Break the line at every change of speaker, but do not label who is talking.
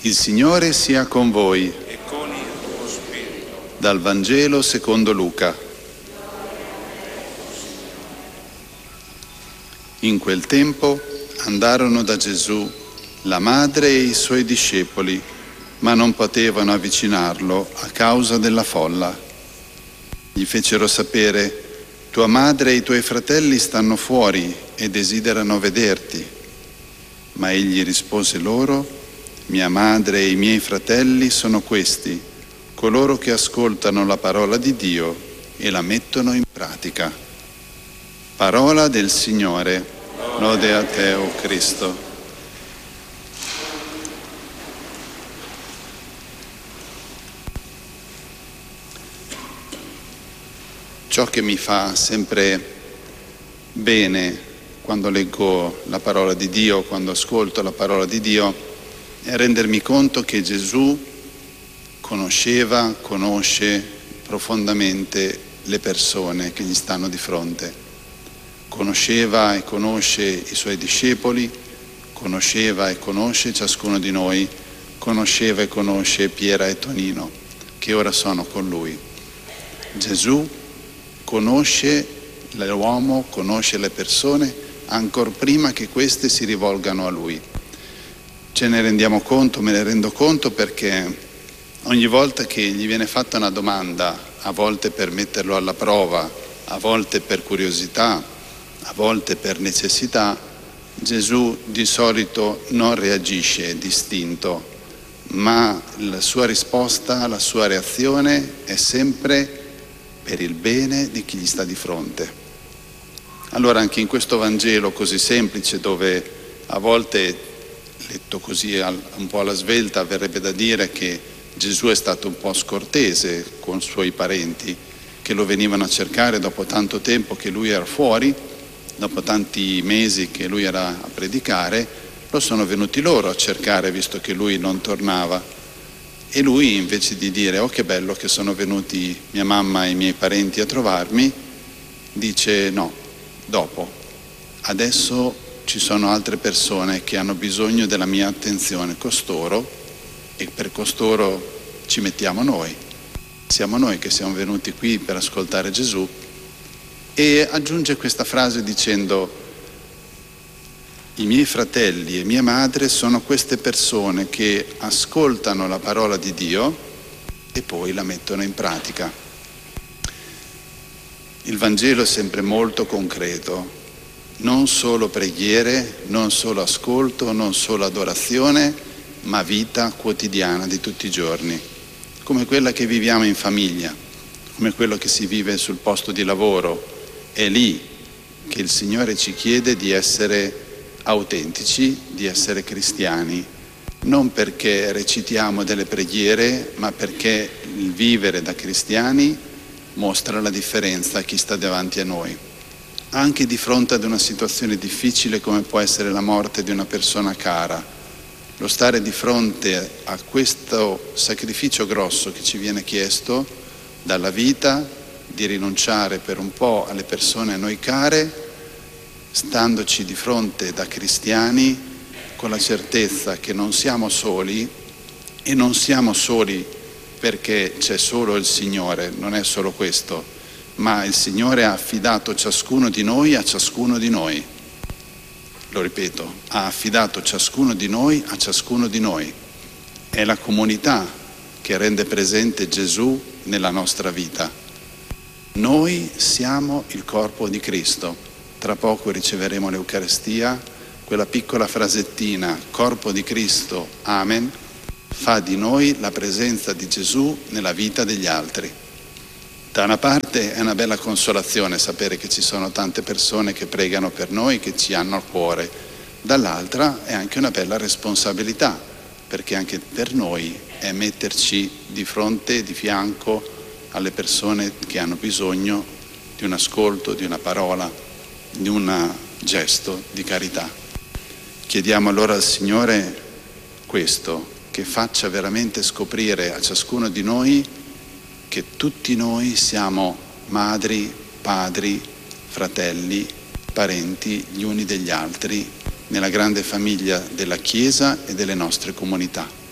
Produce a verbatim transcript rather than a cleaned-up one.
Il Signore sia con voi.
E con il tuo spirito.
Dal Vangelo secondo Luca. In quel tempo andarono da Gesù la madre e i suoi discepoli, ma non potevano avvicinarlo a causa della folla. Gli fecero sapere: tua madre e i tuoi fratelli stanno fuori e desiderano vederti. Ma egli rispose loro: mia madre e i miei fratelli sono questi, coloro che ascoltano la parola di Dio e la mettono in pratica. Parola del Signore. Lode a te, o Cristo. Ciò che mi fa sempre bene quando leggo la parola di Dio, quando ascolto la parola di Dio, è rendermi conto che Gesù conosceva, conosce profondamente le persone che gli stanno di fronte. Conosceva e conosce i suoi discepoli, conosceva e conosce ciascuno di noi, conosceva e conosce Piera e Tonino, che ora sono con lui. Gesù conosce l'uomo, conosce le persone, ancor prima che queste si rivolgano a lui. Ce ne rendiamo conto, me ne rendo conto, perché ogni volta che gli viene fatta una domanda, a volte per metterlo alla prova, a volte per curiosità, a volte per necessità, Gesù di solito non reagisce distinto, ma la sua risposta, la sua reazione è sempre per il bene di chi gli sta di fronte. Allora anche in questo Vangelo così semplice, dove a volte, letto così un po' alla svelta, verrebbe da dire che Gesù è stato un po' scortese con i suoi parenti, che lo venivano a cercare dopo tanto tempo che lui era fuori, dopo tanti mesi che lui era a predicare, lo sono venuti loro a cercare, visto che lui non tornava. E lui, invece di dire oh che bello che sono venuti mia mamma e i miei parenti a trovarmi, dice no, dopo, adesso ci sono altre persone che hanno bisogno della mia attenzione, costoro, e per costoro ci mettiamo noi, siamo noi che siamo venuti qui per ascoltare Gesù. E aggiunge questa frase dicendo: i miei fratelli e mia madre sono queste persone che ascoltano la parola di Dio e poi la mettono in pratica. Il Vangelo è sempre molto concreto, non solo preghiere, non solo ascolto, non solo adorazione, ma vita quotidiana di tutti i giorni, come quella che viviamo in famiglia, come quello che si vive sul posto di lavoro. È lì che il Signore ci chiede di essere autentici, di essere cristiani, non perché recitiamo delle preghiere, ma perché il vivere da cristiani mostra la differenza a chi sta davanti a noi. Anche di fronte ad una situazione difficile come può essere la morte di una persona cara, lo stare di fronte a questo sacrificio grosso che ci viene chiesto dalla vita, di rinunciare per un po' alle persone a noi care, standoci di fronte da cristiani con la certezza che non siamo soli, e non siamo soli perché c'è solo il Signore, non è solo questo, ma il Signore ha affidato ciascuno di noi a ciascuno di noi. Lo ripeto, ha affidato ciascuno di noi a ciascuno di noi. È la comunità che rende presente Gesù nella nostra vita. Noi siamo il corpo di Cristo. Tra poco riceveremo l'Eucaristia, quella piccola frasettina, corpo di Cristo, amen, fa di noi la presenza di Gesù nella vita degli altri. Da una parte è una bella consolazione sapere che ci sono tante persone che pregano per noi, che ci hanno a cuore, dall'altra è anche una bella responsabilità, perché anche per noi è metterci di fronte, di fianco alle persone che hanno bisogno di un ascolto, di una parola, di un gesto di carità. Chiediamo allora al Signore questo, che faccia veramente scoprire a ciascuno di noi che tutti noi siamo madri, padri, fratelli, parenti gli uni degli altri nella grande famiglia della Chiesa e delle nostre comunità.